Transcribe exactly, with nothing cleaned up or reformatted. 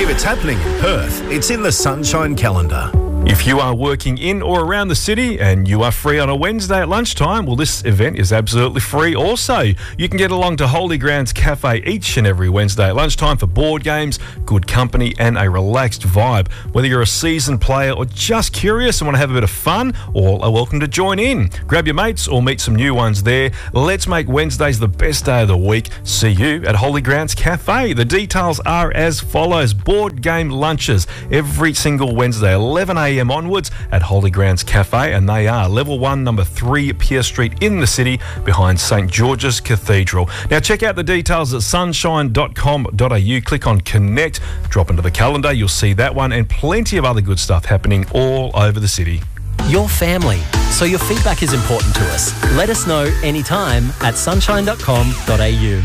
If it's happening in Perth, it's in the Sunshine Calendar. If you are working in or around the city and you are free on a Wednesday at lunchtime, well, this event is absolutely free also. You can get along to Holy Grounds Cafe each and every Wednesday at lunchtime for board games, good company and a relaxed vibe. Whether you're a seasoned player or just curious and want to have a bit of fun, all are welcome to join in. Grab your mates or meet some new ones there. Let's make Wednesdays the best day of the week. See you at Holy Grounds Cafe. The details are as follows. Board game lunches every single Wednesday, eleven a m onwards at Holy Grounds Cafe, and they are level one, number three, Pier Street in the city behind St George's Cathedral. Now check out the details at sunshine dot com dot a u. Click on Connect, drop into the calendar, you'll see that one and plenty of other good stuff happening all over the city. Your family, so your feedback is important to us. Let us know anytime at sunshine dot com dot a u.